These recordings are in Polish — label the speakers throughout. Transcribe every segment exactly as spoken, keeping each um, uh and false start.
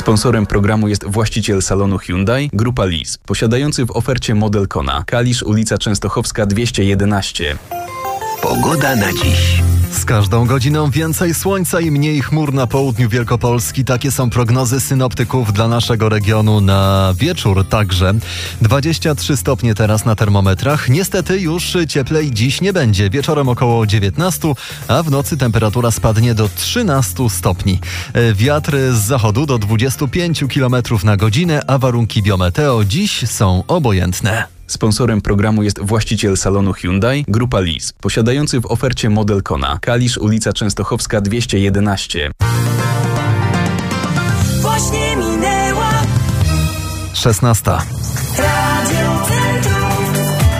Speaker 1: Sponsorem programu jest właściciel salonu Hyundai, Grupa Lease, posiadający w ofercie model Kona. Kalisz, ulica Częstochowska dwieście jedenaście.
Speaker 2: Pogoda na dziś.
Speaker 3: Z każdą godziną więcej słońca i mniej chmur na południu Wielkopolski. Takie są prognozy synoptyków dla naszego regionu na wieczór także. dwadzieścia trzy stopnie teraz na termometrach. Niestety już cieplej dziś nie będzie. Wieczorem około dziewiętnaście, a w nocy temperatura spadnie do trzynaście stopni. Wiatr z zachodu do dwadzieścia pięć kilometrów na godzinę, a warunki biometeo dziś są obojętne.
Speaker 1: Sponsorem programu jest właściciel salonu Hyundai, Grupa Lease, posiadający w ofercie model Kona. Kalisz, ulica Częstochowska dwieście jedenaście.
Speaker 4: Właśnie minęła
Speaker 3: szesnasta.
Speaker 4: Radio Centrum.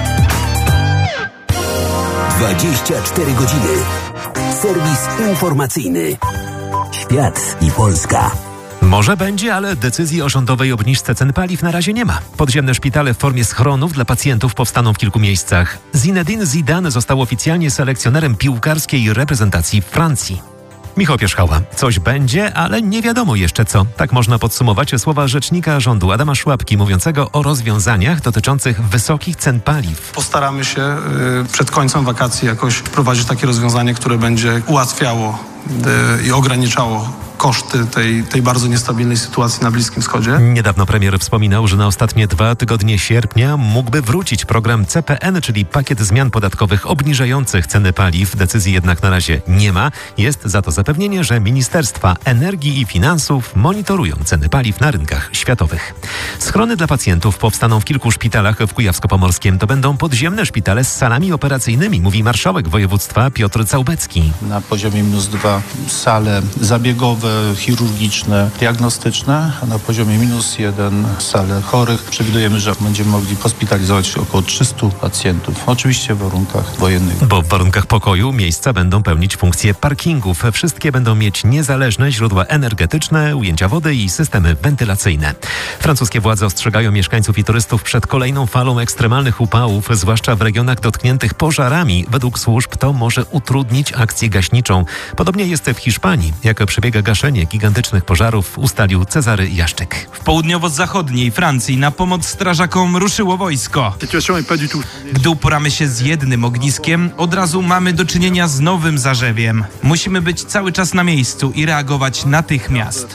Speaker 2: dwadzieścia cztery godziny. Serwis informacyjny. Świat i Polska.
Speaker 5: Może będzie, ale decyzji o rządowej obniżce cen paliw na razie nie ma. Podziemne szpitale w formie schronów dla pacjentów powstaną w kilku miejscach. Zinedine Zidane został oficjalnie selekcjonerem piłkarskiej reprezentacji Francji. Michał Pierzchała. Coś będzie, ale nie wiadomo jeszcze co. Tak można podsumować słowa rzecznika rządu Adama Szłapki mówiącego o rozwiązaniach dotyczących wysokich cen paliw.
Speaker 6: Postaramy się y, przed końcem wakacji jakoś wprowadzić takie rozwiązanie, które będzie ułatwiało y, i ograniczało koszty tej, tej bardzo niestabilnej sytuacji na Bliskim Wschodzie.
Speaker 5: Niedawno premier wspominał, że na ostatnie dwa tygodnie sierpnia mógłby wrócić program C P N, czyli pakiet zmian podatkowych obniżających ceny paliw. Decyzji jednak na razie nie ma. Jest za to zapewnienie, że Ministerstwa Energii i Finansów monitorują ceny paliw na rynkach światowych. Schrony dla pacjentów powstaną w kilku szpitalach w Kujawsko-Pomorskiem. To będą podziemne szpitale z salami operacyjnymi, mówi marszałek województwa Piotr Całbecki.
Speaker 7: Na poziomie minus dwa sale zabiegowe, chirurgiczne, diagnostyczne, a na poziomie minus jeden sale chorych. Przewidujemy, że będziemy mogli hospitalizować około trzystu pacjentów, oczywiście w warunkach wojennych.
Speaker 5: Bo w warunkach pokoju miejsca będą pełnić funkcję parkingów. Wszystkie będą mieć niezależne źródła energetyczne, ujęcia wody i systemy wentylacyjne. Francuskie władze ostrzegają mieszkańców i turystów przed kolejną falą ekstremalnych upałów, zwłaszcza w regionach dotkniętych pożarami. Według służb to może utrudnić akcję gaśniczą. Podobnie jest w Hiszpanii. Jak przebiega gaszenie gigantycznych pożarów, ustalił Cezary Jaszczyk.
Speaker 8: W południowo-zachodniej Francji na pomoc strażakom ruszyło wojsko. Gdy uporamy się z jednym ogniskiem, od razu mamy do czynienia z nowym zarzewiem. Musimy być cały czas na miejscu i reagować natychmiast.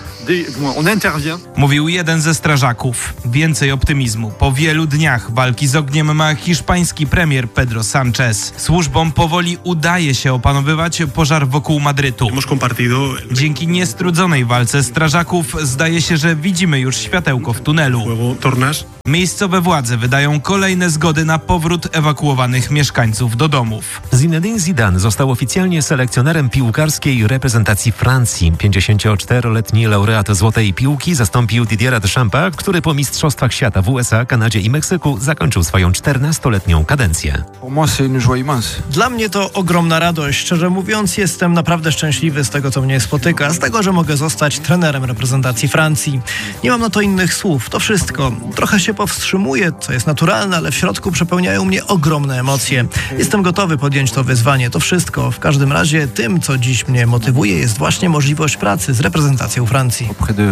Speaker 8: Mówił jeden ze strażaków. Więcej optymizmu. Po wielu dniach walki z ogniem ma hiszpański premier Pedro Sánchez. Służbom powoli udaje się opanowywać pożar wokół Madrytu. Dzięki niestrudzonej walce strażaków zdaje się, że widzimy już światełko w tunelu. Miejscowe władze wydają kolejne zgody na powrót ewakuowanych mieszkańców do domów.
Speaker 5: Zinedine Zidane został oficjalnie selekcjonerem piłkarskiej reprezentacji Francji. pięćdziesięcioczteroletni laureat Złotej Piłki zastąpił Didiera Deschampa, który po Mistrzostwach Świata w U S A, Kanadzie i Meksyku zakończył swoją czternastoletnią kadencję.
Speaker 9: Dla mnie to ogromna radość. Szczerze mówiąc, jestem naprawdę szczęśliwy z tego, co mnie spotyka, z tego, że mogę zostać trenerem reprezentacji Francji. Nie mam na to innych słów. To wszystko. Trochę się powstrzymuję, co jest naturalne, ale w środku przepełniają mnie ogromne emocje. Jestem gotowy podjąć to wyzwanie. To wszystko. W każdym razie tym, co dziś mnie motywuje, jest właśnie możliwość pracy z reprezentacją Francji.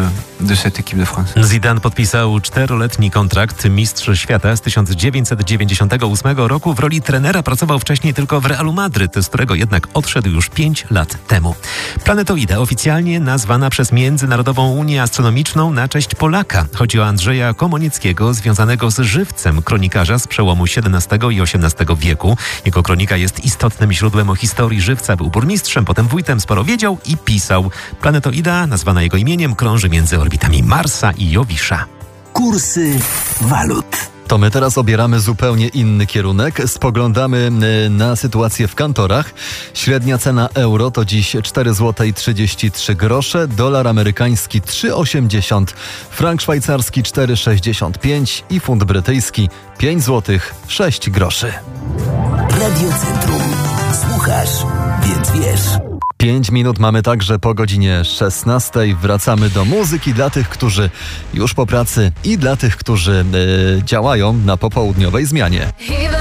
Speaker 5: Zidane podpisał czteroletni kontrakt. Mistrz świata z tysiąc dziewięćset dziewięćdziesiątego ósmego roku w roli trenera pracował wcześniej tylko w Realu Madryt, z którego jednak odszedł już pięć lat temu. Planetoida oficjalnie nazwana przez Międzynarodową Unię Astronomiczną na cześć Polaka. Chodzi o Andrzeja Komonieckiego, związanego z żywcem, kronikarza z przełomu siedemnastego i osiemnastego wieku. Jego kronika jest istotnym źródłem o historii żywca. Był burmistrzem, potem wójtem, sporo wiedział i pisał. Planetoida, nazwana jego imieniem, krąży między orbitami Marsa i Jowisza.
Speaker 2: Kursy walut.
Speaker 3: To my teraz obieramy zupełnie inny kierunek. Spoglądamy na sytuację w kantorach. Średnia cena euro to dziś cztery złote trzydzieści trzy grosze, dolar amerykański trzy osiemdziesiąt, frank szwajcarski cztery sześćdziesiąt pięć i funt brytyjski pięć złotych sześć groszy.
Speaker 2: Radio Centrum. Słuchasz, więc wiesz.
Speaker 3: Pięć minut mamy także po godzinie szesnastej. Wracamy do muzyki dla tych, którzy już po pracy i dla tych, którzy yy, działają na popołudniowej zmianie.